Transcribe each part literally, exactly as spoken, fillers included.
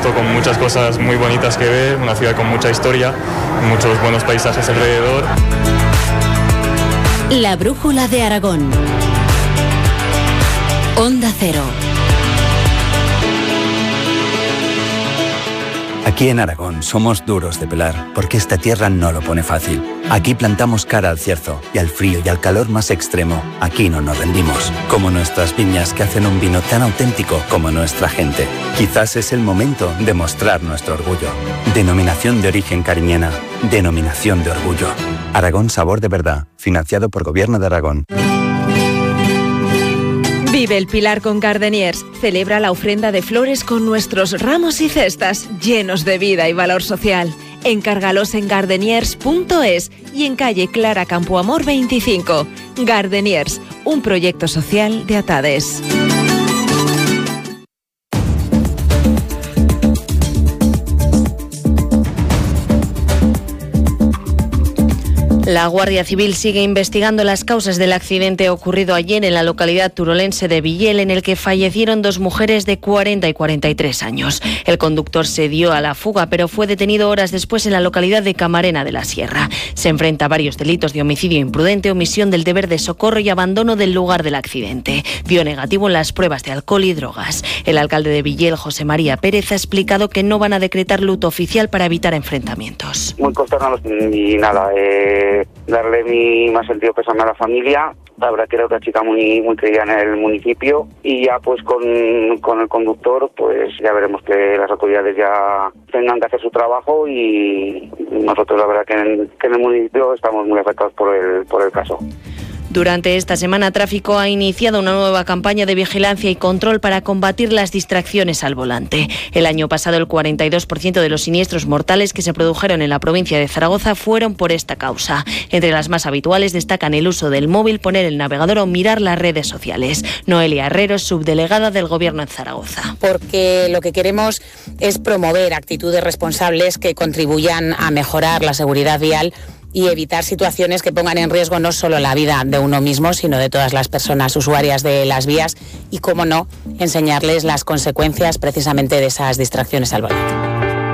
puesto con muchas cosas muy bonitas que ver, una ciudad con mucha historia, muchos buenos paisajes alrededor. La brújula de Aragón. Onda Cero. Aquí en Aragón somos duros de pelar, porque esta tierra no lo pone fácil. Aquí plantamos cara al cierzo y al frío y al calor más extremo. Aquí no nos rendimos, como nuestras viñas que hacen un vino tan auténtico como nuestra gente. Quizás es el momento de mostrar nuestro orgullo. Denominación de origen cariñena. Denominación de orgullo. Aragón Sabor de Verdad, financiado por Gobierno de Aragón. Vive el Pilar con Gardeniers. Celebra la ofrenda de flores con nuestros ramos y cestas llenos de vida y valor social. Encárgalos en gardeniers punto es y en calle Clara Campoamor veinticinco. Gardeniers, un proyecto social de Atades. La Guardia Civil sigue investigando las causas del accidente ocurrido ayer en la localidad turolense de Villel, en el que fallecieron dos mujeres de cuarenta y cuarenta y tres años. El conductor se dio a la fuga, pero fue detenido horas después en la localidad de Camarena de la Sierra. Se enfrenta a varios delitos de homicidio imprudente, omisión del deber de socorro y abandono del lugar del accidente. Dio negativo en las pruebas de alcohol y drogas. El alcalde de Villel, José María Pérez, ha explicado que no van a decretar luto oficial para evitar enfrentamientos. Muy consternados y nada, eh... darle mi más sentido pésame a la familia. La verdad creo que la chica muy muy querida en el municipio y ya pues con, con el conductor pues ya veremos que las autoridades ya tengan que hacer su trabajo y nosotros la verdad que en, que en el municipio estamos muy afectados por el, por el caso. Durante esta semana, Tráfico ha iniciado una nueva campaña de vigilancia y control para combatir las distracciones al volante. El año pasado, el cuarenta y dos por ciento de los siniestros mortales que se produjeron en la provincia de Zaragoza fueron por esta causa. Entre las más habituales destacan el uso del móvil, poner el navegador o mirar las redes sociales. Noelia Herrero, subdelegada del Gobierno en Zaragoza. Porque lo que queremos es promover actitudes responsables que contribuyan a mejorar la seguridad vial y evitar situaciones que pongan en riesgo no solo la vida de uno mismo, sino de todas las personas usuarias de las vías y, cómo no, enseñarles las consecuencias precisamente de esas distracciones al volante.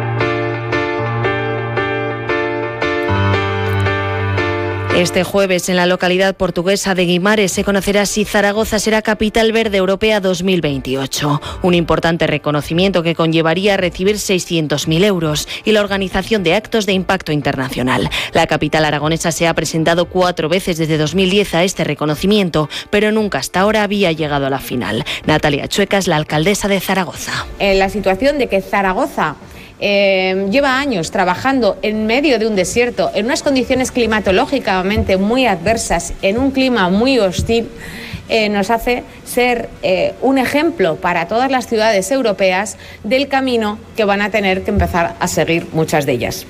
Este jueves, en la localidad portuguesa de Guimares, se conocerá si Zaragoza será Capital Verde Europea dos mil veintiocho. Un importante reconocimiento que conllevaría recibir seiscientos mil euros y la organización de actos de impacto internacional. La capital aragonesa se ha presentado cuatro veces desde dos mil diez a este reconocimiento, pero nunca hasta ahora había llegado a la final. Natalia Chueca es la alcaldesa de Zaragoza. En la situación de que Zaragoza Eh, lleva años trabajando en medio de un desierto, en unas condiciones climatológicamente muy adversas, en un clima muy hostil, eh, nos hace ser eh, un ejemplo para todas las ciudades europeas del camino que van a tener que empezar a seguir muchas de ellas.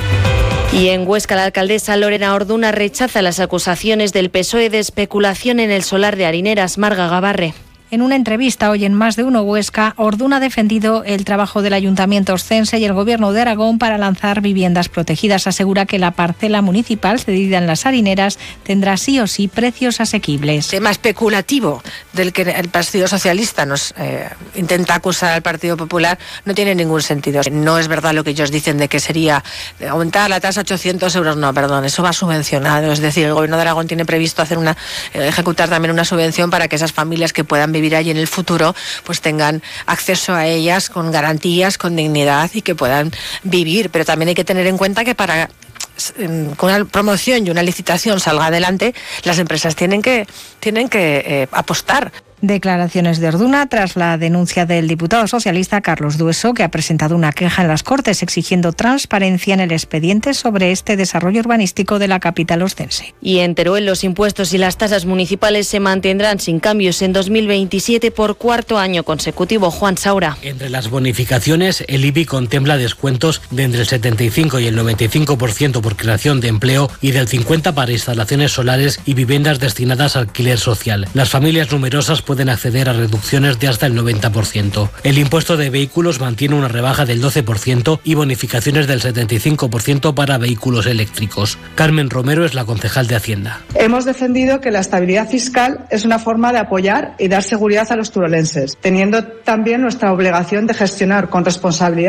Y en Huesca, la alcaldesa Lorena Orduna rechaza las acusaciones del P S O E de especulación en el solar de Harineras. Marga Gabarre. En una entrevista hoy en Más de Uno Huesca, Orduna ha defendido el trabajo del Ayuntamiento oscense y el Gobierno de Aragón para lanzar viviendas protegidas. Asegura que la parcela municipal cedida en las Harineras tendrá sí o sí precios asequibles. El tema especulativo del que el Partido Socialista nos eh, intenta acusar al Partido Popular no tiene ningún sentido. No es verdad lo que ellos dicen de que sería aumentar la tasa a ochocientos euros. No, perdón, eso va subvencionado. Es decir, el Gobierno de Aragón tiene previsto hacer una, eh, ejecutar también una subvención para que esas familias que puedan vivir allí en el futuro pues tengan acceso a ellas con garantías, con dignidad y que puedan vivir. Pero también hay que tener en cuenta que para con una promoción y una licitación salga adelante, las empresas tienen que, tienen que eh, apostar. Declaraciones de Orduna tras la denuncia del diputado socialista Carlos Dueso, que ha presentado una queja en las Cortes exigiendo transparencia en el expediente sobre este desarrollo urbanístico de la capital oscense. Y en Teruel, los impuestos y las tasas municipales se mantendrán sin cambios en dos mil veintisiete por cuarto año consecutivo. Juan Saura. Entre las bonificaciones, el I B I contempla descuentos de entre el setenta y cinco y el noventa y cinco por ciento por creación de empleo y del cincuenta por ciento para instalaciones solares y viviendas destinadas a alquiler social. Las familias numerosas pueden acceder a reducciones de hasta el noventa por ciento. El impuesto de vehículos mantiene una rebaja del doce por ciento y bonificaciones del setenta y cinco por ciento para vehículos eléctricos. Carmen Romero es la concejal de Hacienda. Hemos defendido que la estabilidad fiscal es una forma de apoyar y dar seguridad a los turolenses, teniendo también nuestra obligación de gestionar con responsabilidad